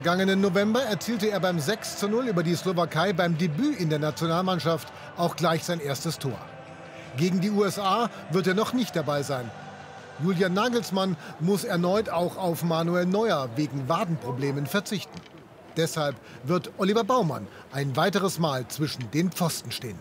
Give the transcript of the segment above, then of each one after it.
Vergangenen November erzielte er beim 6:0 über die Slowakei beim Debüt in der Nationalmannschaft auch gleich sein erstes Tor. Gegen die USA wird er noch nicht dabei sein. Julian Nagelsmann muss erneut auch auf Manuel Neuer wegen Wadenproblemen verzichten. Deshalb wird Oliver Baumann ein weiteres Mal zwischen den Pfosten stehen.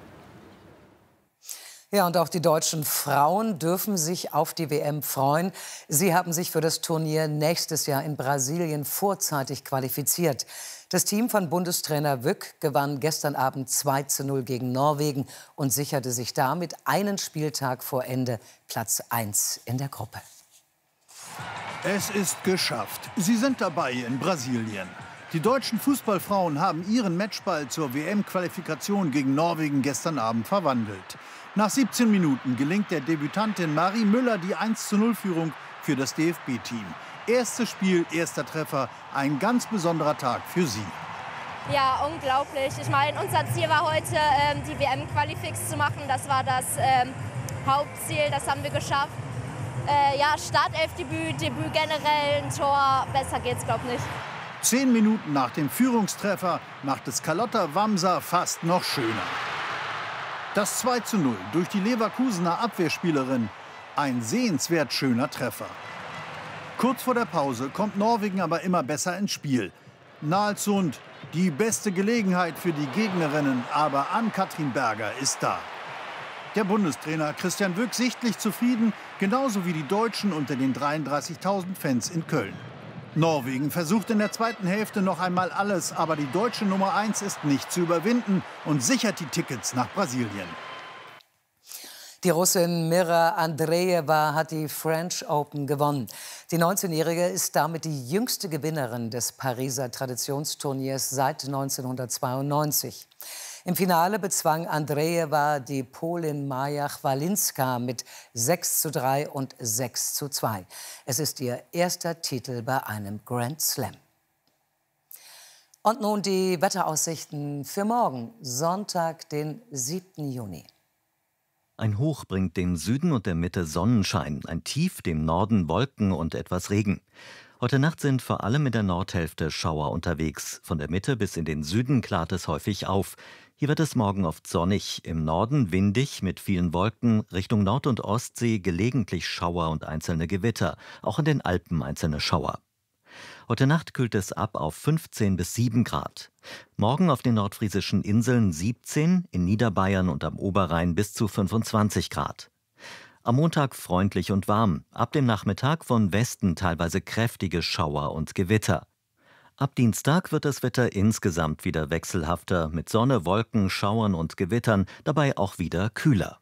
Ja, und auch die deutschen Frauen dürfen sich auf die WM freuen. Sie haben sich für das Turnier nächstes Jahr in Brasilien vorzeitig qualifiziert. Das Team von Bundestrainer Wück gewann gestern Abend 2:0 gegen Norwegen und sicherte sich damit einen Spieltag vor Ende Platz 1 in der Gruppe. Es ist geschafft. Sie sind dabei in Brasilien. Die deutschen Fußballfrauen haben ihren Matchball zur WM-Qualifikation gegen Norwegen gestern Abend verwandelt. Nach 17 Minuten gelingt der Debütantin Marie Müller die 1:0-Führung für das DFB-Team. Erstes Spiel, erster Treffer, ein ganz besonderer Tag für sie. Ja, unglaublich. Ich meine, unser Ziel war heute, die WM-Qualifix zu machen. Das war das Hauptziel, das haben wir geschafft. Ja, Startelfdebüt, Debüt generell, ein Tor, besser geht's, glaube ich, nicht. 10 Minuten nach dem Führungstreffer macht es Carlotta Wamser fast noch schöner. Das 2:0 durch die Leverkusener Abwehrspielerin. Ein sehenswert schöner Treffer. Kurz vor der Pause kommt Norwegen aber immer besser ins Spiel. Nalsund, die beste Gelegenheit für die Gegnerinnen, aber Ann-Kathrin Berger ist da. Der Bundestrainer Christian Wück sichtlich zufrieden, genauso wie die Deutschen unter den 33.000 Fans in Köln. Norwegen versucht in der zweiten Hälfte noch einmal alles, aber die deutsche Nummer 1 ist nicht zu überwinden und sichert die Tickets nach Brasilien. Die Russin Mira Andreeva hat die French Open gewonnen. Die 19-Jährige ist damit die jüngste Gewinnerin des Pariser Traditionsturniers seit 1992. Im Finale bezwang Andreeva die Polin Maja Chwalinska mit 6:3 und 6:2. Es ist ihr erster Titel bei einem Grand Slam. Und nun die Wetteraussichten für morgen, Sonntag, den 7. Juni. Ein Hoch bringt dem Süden und der Mitte Sonnenschein, ein Tief dem Norden Wolken und etwas Regen. Heute Nacht sind vor allem in der Nordhälfte Schauer unterwegs. Von der Mitte bis in den Süden klart es häufig auf. Hier wird es morgen oft sonnig, im Norden windig mit vielen Wolken, Richtung Nord- und Ostsee gelegentlich Schauer und einzelne Gewitter, auch in den Alpen einzelne Schauer. Heute Nacht kühlt es ab auf 15 bis 7 Grad. Morgen auf den nordfriesischen Inseln 17, in Niederbayern und am Oberrhein bis zu 25 Grad. Am Montag freundlich und warm, ab dem Nachmittag von Westen teilweise kräftige Schauer und Gewitter. Ab Dienstag wird das Wetter insgesamt wieder wechselhafter, mit Sonne, Wolken, Schauern und Gewittern, dabei auch wieder kühler.